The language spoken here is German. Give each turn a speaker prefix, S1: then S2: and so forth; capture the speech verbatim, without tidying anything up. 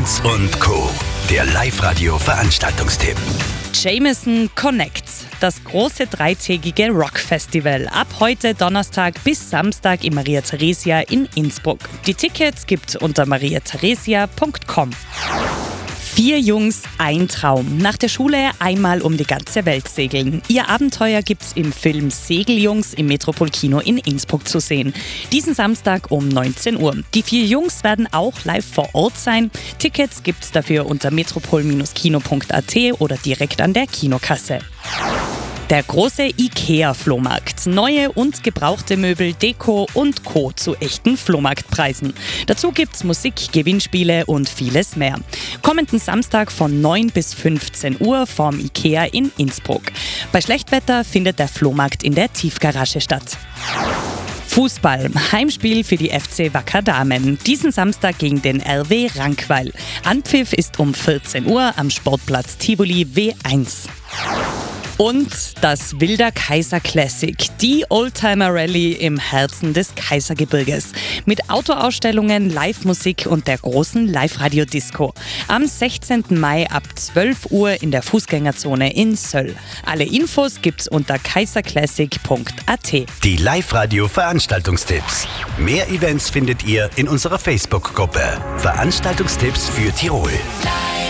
S1: Lanz und Co. Der Live-Radio-Veranstaltungstipp.
S2: Jameson Connects, das große dreitägige Rock-Festival. Ab heute Donnerstag bis Samstag im Maria Theresia in Innsbruck. Die Tickets gibt's unter maria theresia punkt com. Vier Jungs, ein Traum. Nach der Schule einmal um die ganze Welt segeln. Ihr Abenteuer gibt's im Film Segeljungs im Metropol-Kino in Innsbruck zu sehen. Diesen Samstag um neunzehn Uhr. Die vier Jungs werden auch live vor Ort sein. Tickets gibt's dafür unter metropol kino punkt a t oder direkt an der Kinokasse. Der große IKEA-Flohmarkt. Neue und gebrauchte Möbel, Deko und Co. zu echten Flohmarktpreisen. Dazu gibt's Musik, Gewinnspiele und vieles mehr. Kommenden Samstag von neun bis fünfzehn Uhr vorm IKEA in Innsbruck. Bei Schlechtwetter findet der Flohmarkt in der Tiefgarage statt. Fußball. Heimspiel für die F C Wacker Damen. Diesen Samstag gegen den R W Rankweil. Anpfiff ist um vierzehn Uhr am Sportplatz Tivoli W eins. Und das Wilder Kaiser Classic, die Oldtimer-Rallye im Herzen des Kaisergebirges. Mit Autoausstellungen, Live-Musik und der großen Live-Radio-Disco. Am sechzehnten Mai ab zwölf Uhr in der Fußgängerzone in Söll. Alle Infos gibt's unter kaiserclassic punkt a t.
S1: Die Live-Radio-Veranstaltungstipps. Mehr Events findet ihr in unserer Facebook-Gruppe. Veranstaltungstipps für Tirol.